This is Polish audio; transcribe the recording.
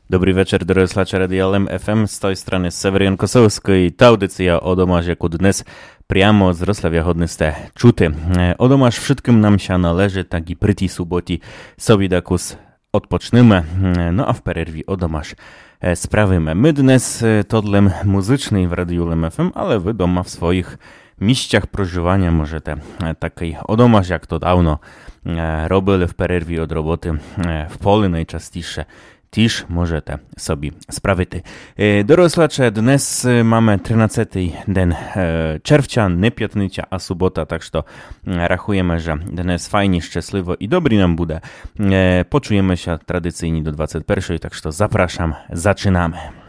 Dobry wieczór, drodzy słuchacze Radia LM FM, z tej strony Severian Kosowski. Ta audycja o domažaku dnes priamo z Wrocławia hodnyste čuty. O domaž všetkým nam się należy, tak i pryti suboti sobie dakus odpocznymy, no a w pererwi o domaž sprawimy. My dnes todlem muzycznej w Radiu LM FM, ale wy doma w swoich miejscach prożywania możecie takiej o domaž, jak to dawno robili w pererwi od roboty w polu najczęściejsze. Tiż możecie sobie sprawić. Dorosłacze, dnes mamy 13 dzień czerwca, nie piątnica, a sobota, tak że rachujemy, że dnes fajnie, szczęśliwo i dobry nam bude. Poczujemy się tradycyjnie do 21, tak że zapraszam, zaczynamy.